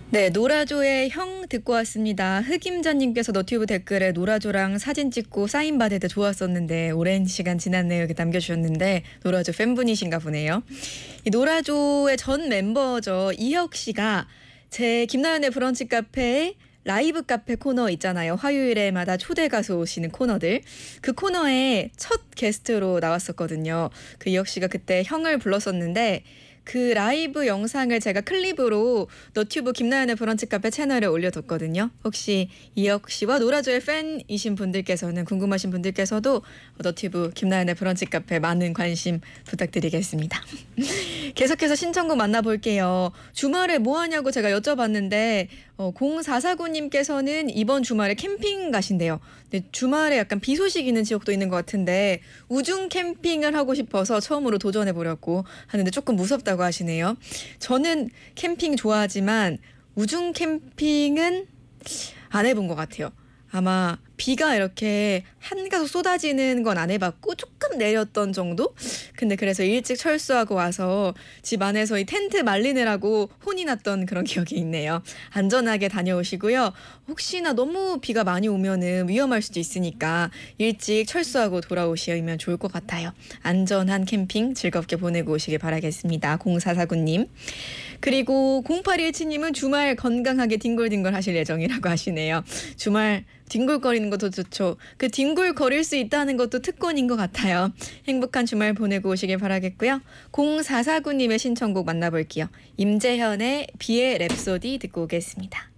네, 노라조의 형 듣고 왔습니다. 흑임자님께서 너튜브 댓글에 노라조랑 사진 찍고 사인 받을 때 좋았었는데 오랜 시간 지났네요. 이렇게 남겨주셨는데 노라조 팬분이신가 보네요. 이 노라조의 전 멤버죠. 이혁 씨가 제 김나연의 브런치 카페에 라이브 카페 코너 있잖아요. 화요일에마다 초대 가수 오시는 코너들. 그 코너에 첫 게스트로 나왔었거든요. 그 이혁 씨가 그때 형을 불렀었는데 그 라이브 영상을 제가 클립으로 너튜브 김나연의 브런치 카페 채널에 올려뒀거든요. 혹시 이혁 씨와 노라조의 팬이신 분들께서는 궁금하신 분들께서도 너튜브 김나연의 브런치 카페 많은 관심 부탁드리겠습니다. 계속해서 신청곡 만나볼게요. 주말에 뭐 하냐고 제가 여쭤봤는데 0449님께서는 이번 주말에 캠핑 가신대요. 근데 주말에 약간 비 소식 있는 지역도 있는 것 같은데 우중 캠핑을 하고 싶어서 처음으로 도전해보려고 하는데 조금 무섭다고 하시네요. 저는 캠핑 좋아하지만 우중 캠핑은 안 해본 것 같아요. 아마 비가 이렇게 한가득 쏟아지는 건 안 해봤고 조금 내렸던 정도? 근데 그래서 일찍 철수하고 와서 집 안에서 이 텐트 말리느라고 혼이 났던 그런 기억이 있네요. 안전하게 다녀오시고요. 혹시나 너무 비가 많이 오면은 위험할 수도 있으니까 일찍 철수하고 돌아오시면 좋을 것 같아요. 안전한 캠핑 즐겁게 보내고 오시길 바라겠습니다. 0449님. 그리고 0817님은 주말 건강하게 뒹굴뒹굴 하실 예정이라고 하시네요. 주말 뒹굴거리는 것도 좋죠. 그 뒹굴거릴 수 있다는 것도 특권인 것 같아요. 행복한 주말 보내고 오시길 바라겠고요. 0449님의 신청곡 만나볼게요. 임재현의 비의 랩소디 듣고 오겠습니다.